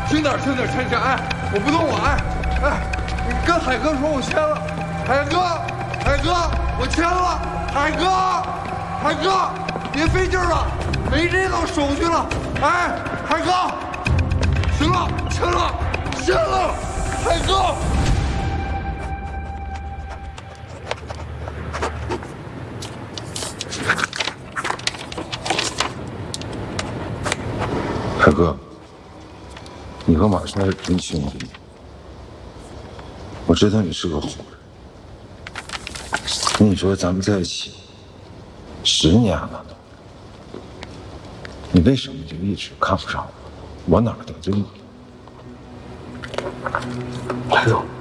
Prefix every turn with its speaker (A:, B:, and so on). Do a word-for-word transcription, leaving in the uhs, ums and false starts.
A: 轻点，轻点，倩倩，哎，我不动了，哎，哎，你跟海哥说我签了，海哥，海哥，我签了，海哥，海哥，别费劲了，没这个手续了，哎，海哥，行了，签了，签了，海哥。
B: 海哥，你和马帅是真兄弟。我知道你是个好人。跟你说，咱们在一起十年了，你为什么就一直看不上我？我哪儿得罪你？
C: 海哥。